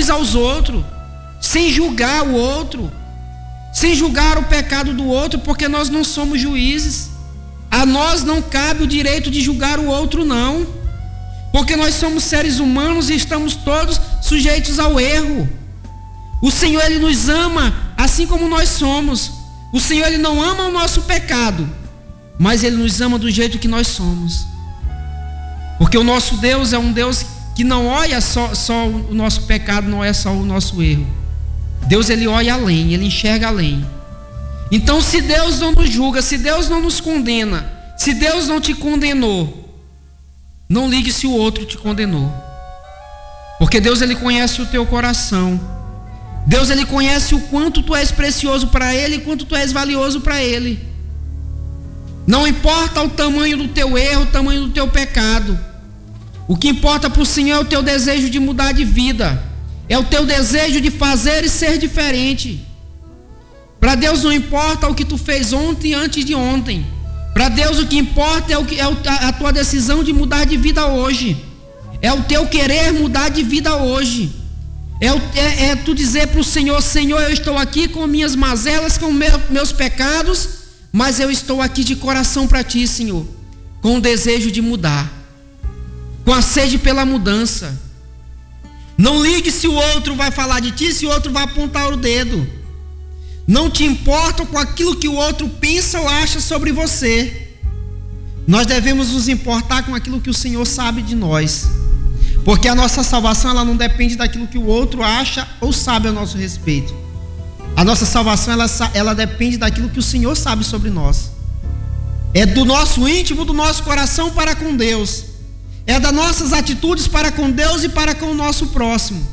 uns aos outros, sem julgar o outro, sem julgar o pecado do outro, porque nós não somos juízes. A nós não cabe o direito de julgar o outro, não, porque nós somos seres humanos e estamos todos sujeitos ao erro. O Senhor, Ele nos ama assim como nós somos. O Senhor, Ele não ama o nosso pecado, mas Ele nos ama do jeito que nós somos, porque o nosso Deus é um Deus que não olha só o nosso pecado, não é só o nosso erro. Deus, Ele olha além, Ele enxerga além. Então, se Deus não nos julga, se Deus não nos condena, se Deus não te condenou, não ligue se o outro te condenou, porque Deus, Ele conhece o teu coração. Deus, Ele conhece o quanto tu és precioso para Ele e quanto tu és valioso para Ele. Não importa o tamanho do teu erro, o tamanho do teu pecado. O que importa para o Senhor é o teu desejo de mudar de vida, é o teu desejo de fazer e ser diferente. Para Deus não importa o que tu fez ontem e antes de ontem. Para Deus o que importa é a tua decisão de mudar de vida hoje. É o teu querer mudar de vida hoje. É tu dizer para o Senhor: Senhor, eu estou aqui com minhas mazelas, com meus pecados, mas eu estou aqui de coração para ti, Senhor, com o desejo de mudar, com a sede pela mudança. Não ligue se o outro vai falar de ti, se o outro vai apontar o dedo. Não te importa com aquilo que o outro pensa ou acha sobre você. Nós devemos nos importar com aquilo que o Senhor sabe de nós, porque a nossa salvação, ela não depende daquilo que o outro acha ou sabe a nosso respeito. A nossa salvação, ela depende daquilo que o Senhor sabe sobre nós. É do nosso íntimo, do nosso coração para com Deus. É das nossas atitudes para com Deus e para com o nosso próximo.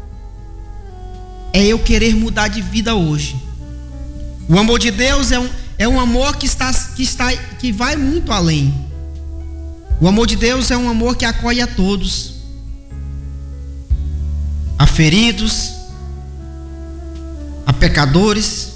É eu querer mudar de vida hoje. O amor de Deus é um amor que vai muito além. O amor de Deus é um amor que acolhe a todos, a feridos, a pecadores,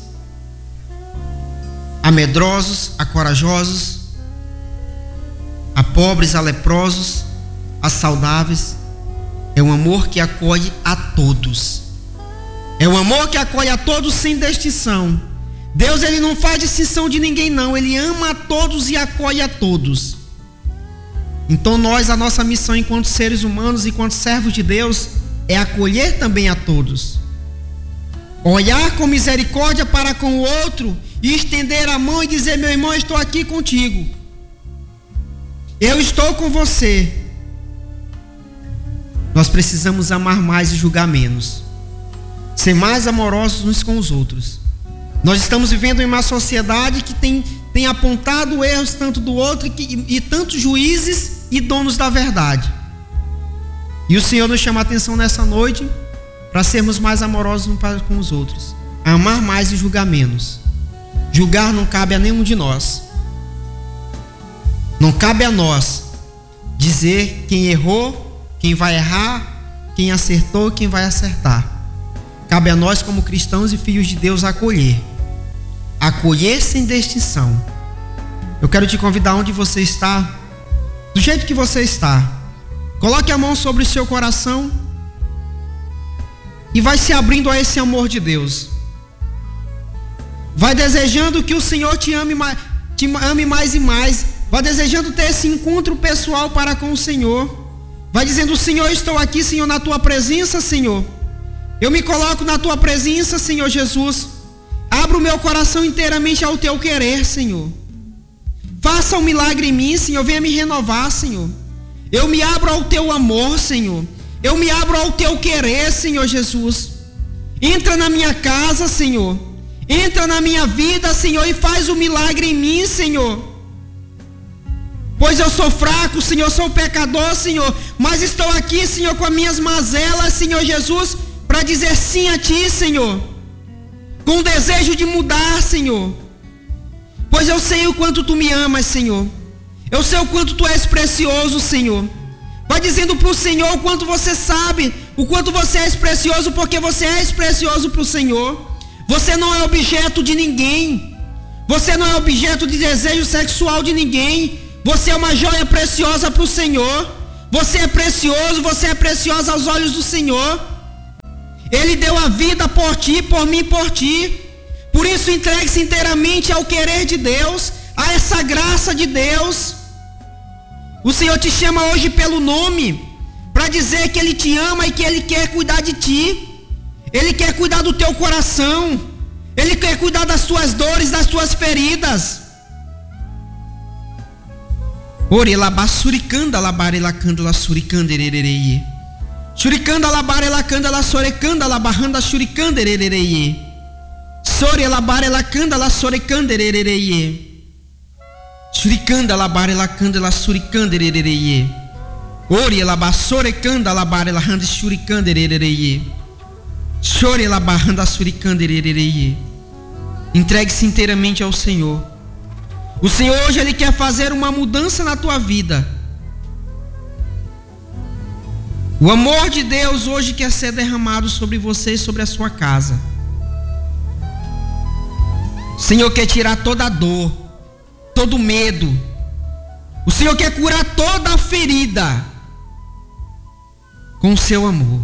a medrosos, a corajosos, a pobres, a leprosos, a saudáveis. É um amor que acolhe a todos. É um amor que acolhe a todos sem distinção. Deus, Ele não faz distinção de ninguém, não. Ele ama a todos e acolhe a todos. Então a nossa missão enquanto seres humanos, enquanto servos de Deus, é acolher também a todos. Olhar com misericórdia para com o outro e estender a mão e dizer: meu irmão, eu estou aqui contigo. Eu estou com você. Nós precisamos amar mais e julgar menos. Ser mais amorosos uns com os outros. Nós estamos vivendo em uma sociedade que tem apontado erros tanto do outro e tantos juízes e donos da verdade. E o Senhor nos chama a atenção nessa noite para sermos mais amorosos uns para com os outros. Amar mais e julgar menos. Julgar não cabe a nenhum de nós. Não cabe a nós dizer quem errou, quem vai errar, quem acertou, quem vai acertar. Cabe a nós, como cristãos e filhos de Deus, acolher. Acolher sem distinção. Eu quero te convidar onde você está, do jeito que você está. Coloque a mão sobre o seu coração e vai se abrindo a esse amor de Deus. Vai desejando que o Senhor te ame mais e mais. Vai desejando ter esse encontro pessoal para com o Senhor. Vai dizendo: Senhor, estou aqui, Senhor, na tua presença, Senhor. Eu me coloco na tua presença, Senhor Jesus. Abra o meu coração inteiramente ao teu querer, Senhor. Faça um milagre em mim, Senhor. Venha me renovar, Senhor. Eu me abro ao teu amor, Senhor. Eu me abro ao teu querer, Senhor Jesus. Entra na minha casa, Senhor. Entra na minha vida, Senhor, e faz um milagre em mim, Senhor. Pois eu sou fraco, Senhor, sou pecador, Senhor. Mas estou aqui, Senhor, com as minhas mazelas, Senhor Jesus, para dizer sim a ti, Senhor. Com o desejo de mudar, Senhor. Pois eu sei o quanto tu me amas, Senhor. Eu sei o quanto tu és precioso, Senhor. Vai dizendo para o Senhor o quanto você sabe, o quanto você és precioso, porque você és precioso para o Senhor. Você não é objeto de ninguém. Você não é objeto de desejo sexual de ninguém. Você é uma joia preciosa para o Senhor. Você é precioso, você é preciosa aos olhos do Senhor. Ele deu a vida por ti, por mim, por ti. Por isso entregue-se inteiramente ao querer de Deus, a essa graça de Deus. O Senhor te chama hoje pelo nome, para dizer que Ele te ama e que Ele quer cuidar de ti. Ele quer cuidar do teu coração. Ele quer cuidar das tuas dores, das tuas feridas. Ore labasuricanda labarela candela suricanda erereye. Shuricanda labarela candela sorecanda labarranda shuricanda erereye. Sore labarela candela sorecanda erereye. Shuricanda labarela candela suricanda erereye. Ore labasorecanda labarela randa shuricanda erereye. Chore labarranda suricanda erereye. Entregue-se inteiramente ao Senhor. O Senhor hoje Ele quer fazer uma mudança na tua vida. O amor de Deus hoje quer ser derramado sobre você e sobre a sua casa. O Senhor quer tirar toda a dor, todo o medo. O Senhor quer curar toda a ferida com o seu amor.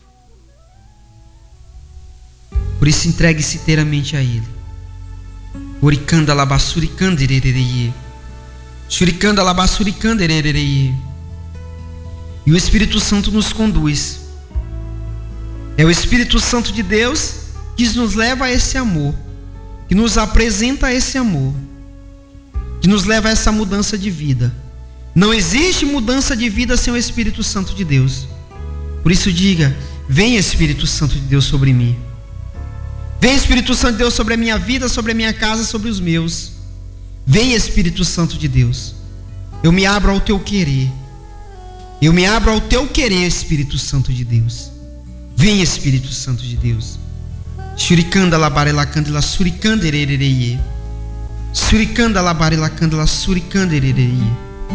Por isso entregue-se inteiramente a Ele. Oricanda labassuricanda erereye. Shuricanda labassuricanda erereye. E o Espírito Santo nos conduz. É o Espírito Santo de Deus que nos leva a esse amor, que nos apresenta esse amor, que nos leva a essa mudança de vida. Não existe mudança de vida sem o Espírito Santo de Deus. Por isso diga: vem Espírito Santo de Deus sobre mim. Vem Espírito Santo de Deus sobre a minha vida, sobre a minha casa, sobre os meus. Vem Espírito Santo de Deus. Eu me abro ao teu querer. Eu me abro ao teu querer, Espírito Santo de Deus. Vem Espírito Santo de Deus. Shuricanda labarela candela suricanda erereye. Suricanda labarela candela suricanda erereye.